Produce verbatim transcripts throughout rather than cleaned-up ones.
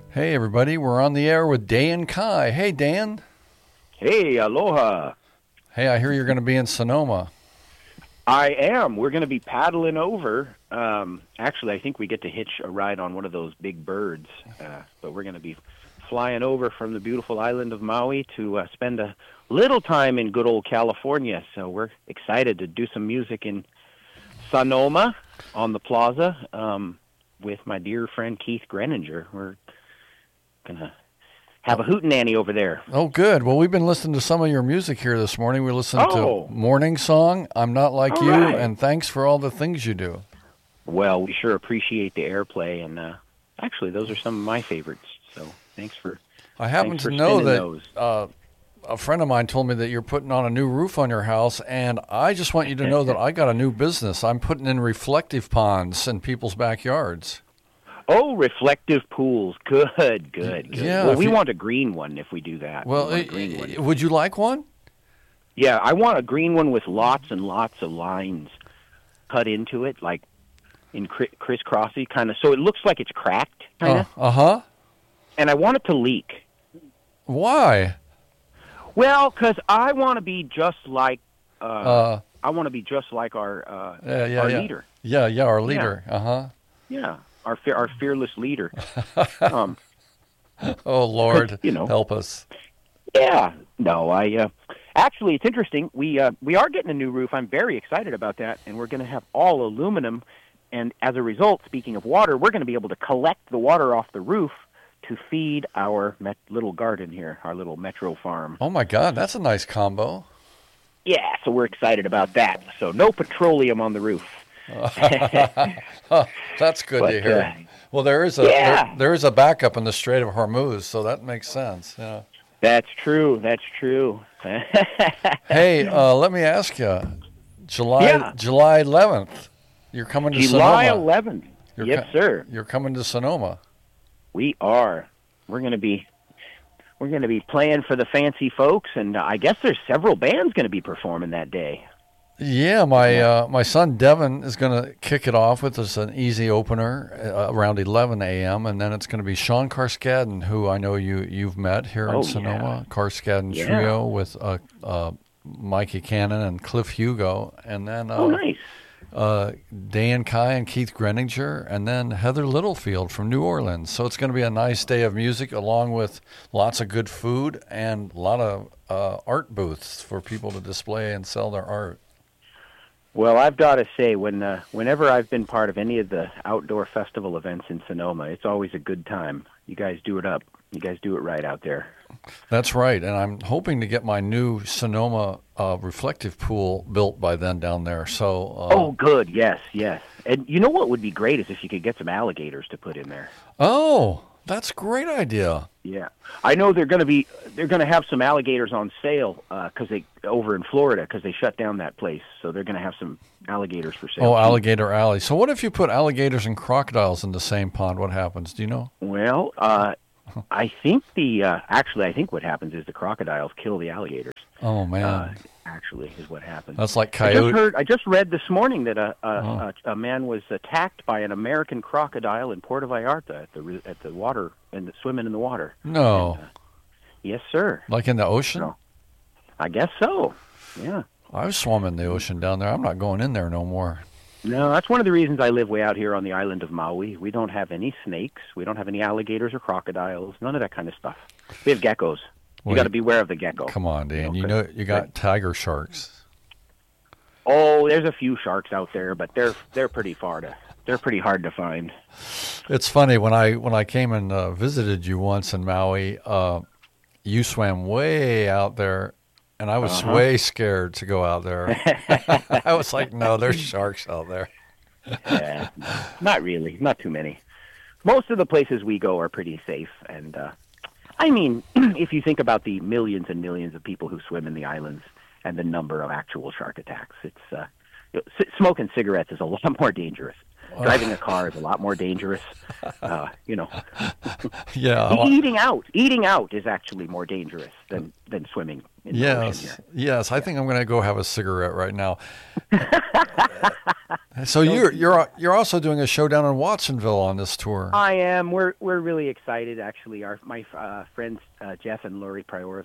Hey, everybody, we're on the air with Dan Kai. Hey, Dan. Hey, aloha. Hey, I hear you're going to be in Sonoma. I am. We're going to be paddling over. Um, actually, I think we get to hitch a ride on one of those big birds. Uh, but we're going to be flying over from the beautiful island of Maui to uh, spend a little time in good old California. So we're excited to do some music in Sonoma on the plaza um, with my dear friend Keith Greninger. We're going to have a hootenanny over there. Oh, good. Well, we've been listening to some of your music here this morning. We listened oh. to Morning Song, I'm Not Like all You, right. and Thanks for All the Things You Do. Well, we sure appreciate the airplay, and uh, actually, those are some of my favorites. So, thanks for. I happen thanks to for know that those. Uh, a friend of mine told me that you're putting on a new roof on your house, and I just want you to know that I got a new business. I'm putting in reflective ponds in people's backyards. Oh, reflective pools. Good, good, good. Yeah, well, we you, want a green one if we do that. Well, we it, green one. would you like one? Yeah, I want a green one with lots and lots of lines cut into it, like in crisscrossy kind of, so it looks like it's cracked, kind of. Uh, uh-huh. And I want it to leak. Why? Well, because I want to be just like, uh, Uh, I want to be just like our, uh, yeah, yeah, our yeah. leader. Yeah, yeah, our leader. Yeah. Uh-huh. Yeah, our fe- our fearless leader. um, oh, Lord, you know. help us. Yeah, no, I uh, actually, it's interesting. We uh, we are getting a new roof. I'm very excited about that, and we're going to have all aluminum. And as a result, speaking of water, we're going to be able to collect the water off the roof to feed our met- little garden here, our little metro farm. Oh, my God, that's a nice combo. Yeah, so we're excited about that. So no petroleum on the roof. oh, that's good but, to hear. Uh, well, there is a yeah. there, there is a backup in the Strait of Hormuz, so that makes sense. Yeah. That's true. That's true. Hey, uh, let me ask you, July yeah. July eleventh, you're coming to July Sonoma. eleventh. You're yes, co- sir. You're coming to Sonoma. We are. We're going to be. We're going to be playing for the fancy folks, and uh, I guess there's several bands going to be performing that day. Yeah, my uh, my son Devin is going to kick it off with us an easy opener uh, around eleven a.m. and then it's going to be Sean Carskadden, who I know you you've met here oh, in Sonoma. Yeah. Carskadden yeah. Trio with uh, uh, Mikey Cannon and Cliff Hugo, and then uh, oh nice. uh, Dan Kai and Keith Greninger, and then Heather Littlefield from New Orleans. So it's going to be a nice day of music, along with lots of good food and a lot of uh, art booths for people to display and sell their art. Well, I've got to say, when uh, whenever I've been part of any of the outdoor festival events in Sonoma, it's always a good time. You guys do it up. You guys do it right out there. That's right, and I'm hoping to get my new Sonoma uh, reflective pool built by then down there. So. Uh, oh, good. Yes, yes. And you know what would be great is if you could get some alligators to put in there. Oh, that's a great idea. Yeah, I know they're going to be they're going to have some alligators on sale because uh, they over in Florida because they shut down that place, so they're going to have some alligators for sale. Oh, too. Alligator Alley. So what if you put alligators and crocodiles in the same pond? What happens? Do you know? Well, uh, I think the uh, actually I think what happens is the crocodiles kill the alligators. Oh man, uh, actually is what happens. That's like I coyote. just heard. I just read this morning that a a, Oh. a a man was attacked by an American crocodile in Puerto Vallarta at the at the water and swimming in the water. No, And, uh, yes, sir. like in the ocean. No. I guess so. Yeah. I've swum in the ocean down there. I'm not going in there no more. No, that's one of the reasons I live way out here on the island of Maui. We don't have any snakes. We don't have any alligators or crocodiles. None of that kind of stuff. We have geckos. You Well, got to beware of the gecko. Come on, Dan. You You know, know you got tiger sharks. Oh, there's a few sharks out there, but they're they're pretty far to they're pretty hard to find. It's funny when I when I came and uh, visited you once in Maui. Uh, you swam way out there, and I was Uh-huh. way scared to go out there. I was like, no, there's sharks out there. Yeah, not really, not too many. Most of the places we go are pretty safe, and uh, I mean, if you think about the millions and millions of people who swim in the islands and the number of actual shark attacks, it's uh, s- smoking cigarettes is a lot more dangerous. Driving a car is a lot more dangerous. Uh, you know, yeah. eating out, eating out is actually more dangerous than, than swimming in the ocean Yes, here. yes. I think I'm going to go have a cigarette right now. So you're you're you're also doing a show down in Watsonville on this tour. I am. We're we're really excited. Actually, our my uh, friends uh, Jeff and Lori Priorovich,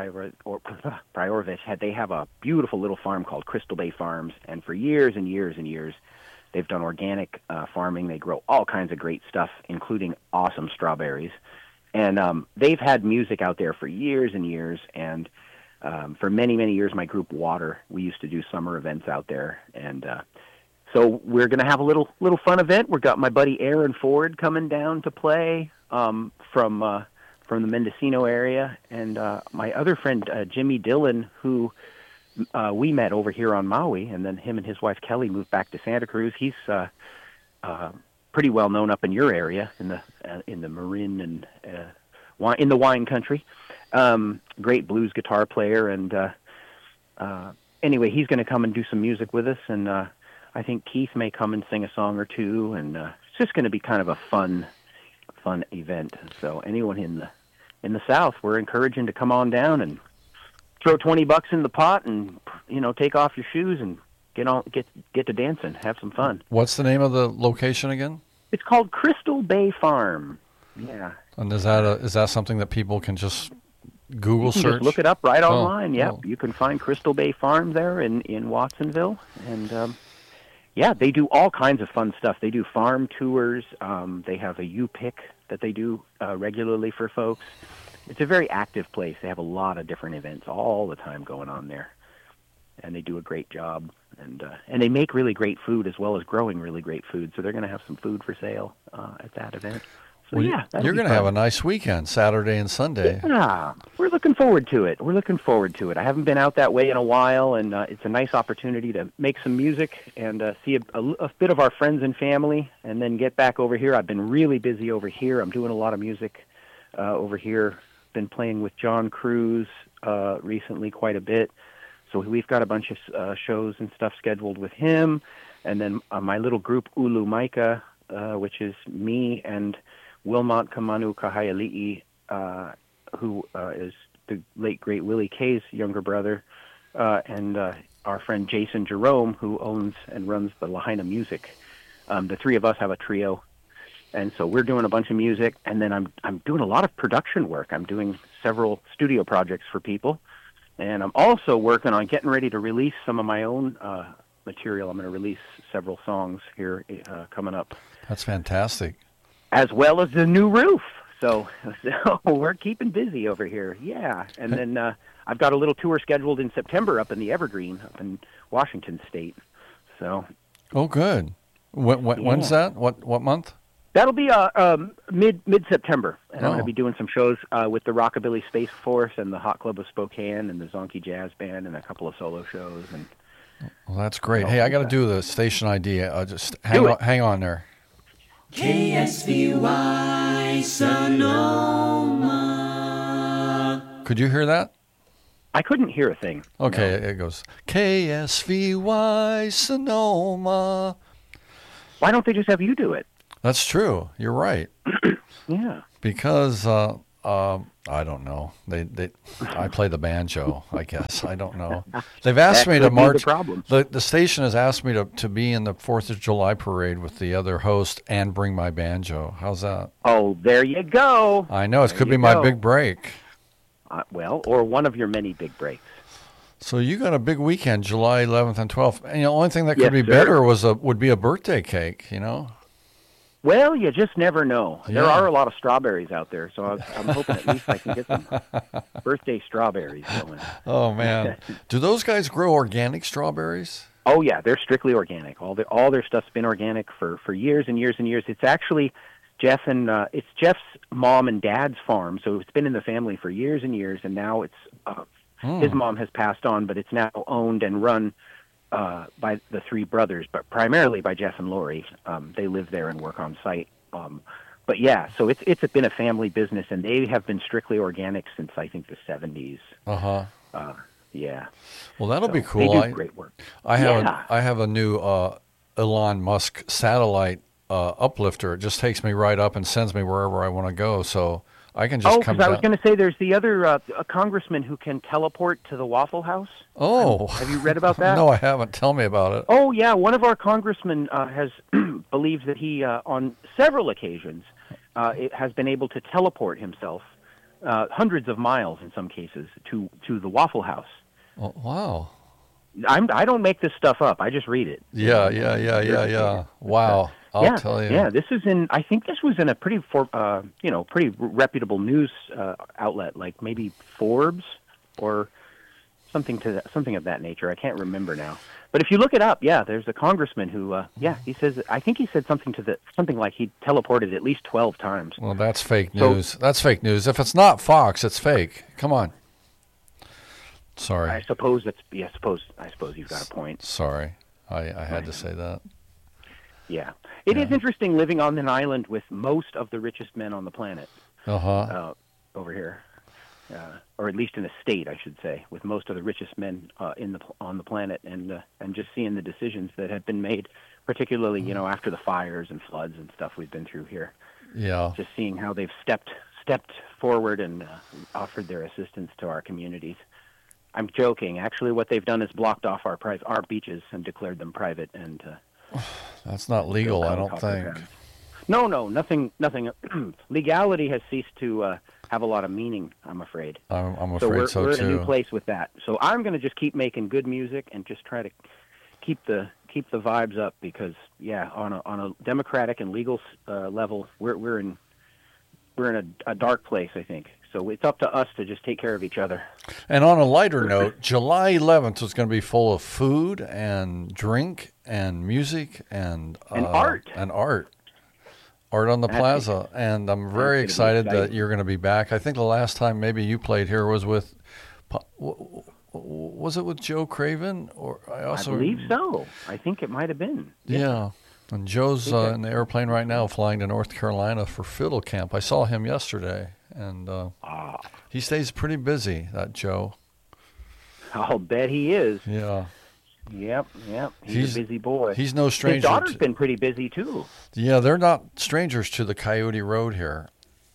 Priorovich had they have a beautiful little farm called Crystal Bay Farms, and for years and years and years, they've done organic uh, farming. They grow all kinds of great stuff, including awesome strawberries, and um, they've had music out there for years and years. And um, for many many years, my group Water, we used to do summer events out there, and uh, so we're going to have a little little fun event. We've got my buddy Aaron Ford coming down to play um, from uh, from the Mendocino area, and uh, my other friend uh, Jimmy Dillon, who uh, we met over here on Maui, and then him and his wife Kelly moved back to Santa Cruz. He's uh, uh, pretty well known up in your area in the uh, in the Marin and uh, wine, in the wine country. Um, great blues guitar player, and uh, uh, anyway, he's going to come and do some music with us, and uh, I think Keith may come and sing a song or two, and uh, it's just going to be kind of a fun, fun event. So anyone in the in the South, we're encouraging to come on down and throw twenty bucks in the pot, and you know, take off your shoes and get on, get get to dancing, have some fun. What's the name of the location again? It's called Crystal Bay Farm. Yeah. And is that a, is that something that people can just Google you can search? Just look it up right oh, online. Yep, oh. You can find Crystal Bay Farm there in in Watsonville, and um, yeah, they do all kinds of fun stuff. They do farm tours. Um, they have a U-Pick that they do uh, regularly for folks. It's a very active place. They have a lot of different events all the time going on there, and they do a great job. And uh, and they make really great food as well as growing really great food. So they're going to have some food for sale uh, at that event. So well, yeah, you're going to have a nice weekend, Saturday and Sunday. Yeah, we're looking forward to it. We're looking forward to it. I haven't been out that way in a while, and uh, it's a nice opportunity to make some music and uh, see a, a, a bit of our friends and family, and then get back over here. I've been really busy over here. I'm doing a lot of music uh, over here. Been playing with John Cruz uh, recently quite a bit. So we've got a bunch of uh, shows and stuff scheduled with him. And then uh, my little group, Ulu Maika, uh, which is me and Wilmot Kamanu Kahaiali'i, uh, who uh, is the late, great Willie Kay's younger brother, uh, and uh, our friend Jason Jerome, who owns and runs the Lahaina Music. Um, the three of us have a trio. And so we're doing a bunch of music, and then I'm I'm doing a lot of production work. I'm doing several studio projects for people. And I'm also working on getting ready to release some of my own uh, material. I'm going to release several songs here uh, coming up. That's fantastic. As well as the new roof. So, so we're keeping busy over here. Yeah. And then uh, I've got a little tour scheduled in September up in the Evergreen, up in Washington State. So. Oh, good. When, when, yeah. When's that? What what month? That'll be uh, um, mid mid September, and oh. I'm going to be doing some shows uh, with the Rockabilly Space Force and the Hot Club of Spokane and the Zonky Jazz Band, and a couple of solo shows. And well, that's great. Hey, I got to do the station I D. Uh, just hang do on, it. hang on there. K S V Y Sonoma. Could you hear that? I couldn't hear a thing. Okay, no. it goes K S V Y Sonoma. Why don't they just have you do it? That's true. You're right. Yeah. Because uh, uh, I don't know. They they I play the banjo. I guess I don't know. They've asked That me could to be march. the problem. The the station has asked me to, to be in the Fourth of July parade with the other host and bring my banjo. How's that? Oh, there you go. I know it There could be you my go. big break. Uh, well, or one of your many big breaks. So you got a big weekend, July eleventh and twelfth. And the only thing that could Yes, be sir. better was a would be a birthday cake. You know. Well, you just never know. There Yeah. are a lot of strawberries out there, so I was, I'm hoping at least I can get some birthday strawberries going. Oh man, do those guys grow organic strawberries? Oh yeah, they're strictly organic. All their all their stuff's been organic for, for years and years and years. It's actually Jeff and uh, it's Jeff's mom and dad's farm, so it's been in the family for years and years. And now it's uh, Hmm. his mom has passed on, but it's now owned and run uh, by the three brothers, but primarily by Jeff and Lori. Um, they live there and work on site. Um, but yeah, so it's it's been a family business, and they have been strictly organic since I think the seventies. Uh-huh. Uh Yeah. Well, that'll So be They cool. do I great work. I have Yeah. a, I have a new uh, Elon Musk satellite uh, uplifter. It just takes me right up and sends me wherever I want to go. So I can just oh, come because I down. was going to say there's the other uh, a congressman who can teleport to the Waffle House. Oh. Have you read about that? No, I haven't. Tell me about it. Oh, yeah. One of our congressmen uh, has believes that he, uh, on several occasions, uh, it has been able to teleport himself uh, hundreds of miles, in some cases, to, to the Waffle House. Oh, wow. I'm, I don't make this stuff up. I just read it. Yeah, yeah, yeah, yeah, yeah. Wow. I'll yeah, tell you. Yeah, this is in. I think this was in a pretty, for, uh, you know, pretty reputable news uh, outlet, like maybe Forbes or something to that, something of that nature. I can't remember now. But if you look it up, yeah, there's a congressman who, uh, yeah, he says. I think he said something to the something like he teleported at least twelve times. Well, that's fake So- news. That's fake news. If it's not Fox, it's fake. Come on. Sorry. I suppose that's. Yeah, I suppose. I suppose you've got a point. Sorry. I, I had to say that. Yeah, it is Yeah. interesting living on an island with most of the richest men on the planet. Uh-huh. uh, over here, uh, or at least in a state, I should say, with most of the richest men uh, in the on the planet, and uh, and just seeing the decisions that have been made, particularly you know after the fires and floods and stuff we've been through here. Yeah. Just seeing how they've stepped stepped forward and uh, offered their assistance to our communities. I'm joking. Actually, what they've done is blocked off our pri- our beaches and declared them private, and uh, That's not legal, I don't helicopter think. pads. No, no, nothing, nothing. Legality has ceased to uh, have a lot of meaning, I'm afraid. I'm, I'm So afraid we're, so, we're in a too. new place with that. So I'm going to just keep making good music and just try to keep the keep the vibes up because, yeah, on a on a democratic and legal uh, level, we're we're in we're in a, a dark place, I think. So it's up to us to just take care of each other. And on a lighter note, July eleventh is going to be full of food and drink and music and And uh, art. and art, art on the That's- plaza. And I'm very gonna be excited that exciting. you're going to be back. I think the last time maybe you played here was with, Pa- w- w- was it with Joe Craven? Or I I also believe so. I think it might have been. Yeah. And Joe's think uh, I- in the airplane right now flying to North Carolina for Fiddle Camp. I saw him yesterday, and uh, Ah, he stays pretty busy, that Joe. I'll bet he is. Yeah. Yep, yep. He's, He's- a busy boy. He's no His stranger. daughter's to- been pretty busy too. Yeah, they're not strangers to the Coyote Road here,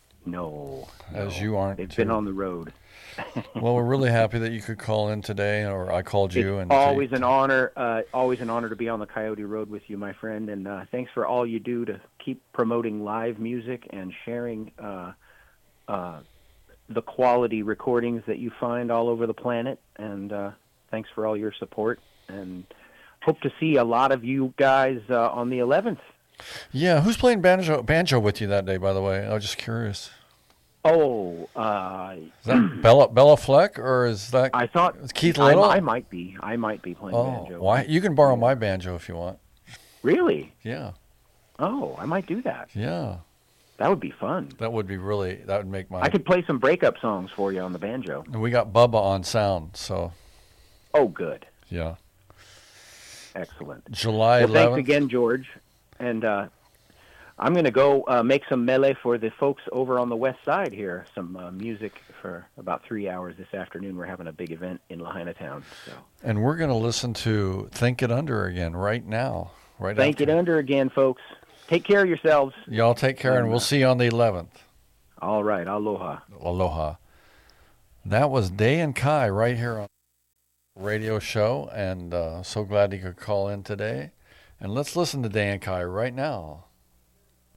No, as no. you aren't. They've too. been on the road. Well, we're really happy that you could call in today, or I called you. It's and always an honor, uh, always an honor to be on the Coyote Road with you, my friend. And uh, thanks for all you do to keep promoting live music and sharing uh, uh, the quality recordings that you find all over the planet. And uh, thanks for all your support. And hope to see a lot of you guys uh, on the eleventh. Yeah, who's playing banjo banjo with you that day? By the way, I was just curious. Oh, uh, Is that Bella Bella Fleck, or is that I thought Is Keith I, Little? I might be. I might be playing oh, banjo. why? You can borrow my banjo if you want. Really? Yeah, Oh, I might do that. yeah. That would be fun. That would be really. That would make my. I could play some breakup songs for you on the banjo. And we got Bubba on sound, so Oh, good. yeah. Excellent. July Well, eleventh. thanks again, George. And uh, I'm going to go uh, make some melee for the folks over on the west side here. Some uh, music for about three hours this afternoon. We're having a big event in Lahaina Town. So And we're going to listen to "Think It Under" again right now. Right. thank after. it under again, folks. Take care of yourselves. Y'all take care, and we'll see you on the eleventh. All right. Aloha. Aloha. That was Day and Kai right here on the radio show, and uh, so glad he could call in today. And let's listen to Day and Kai right now.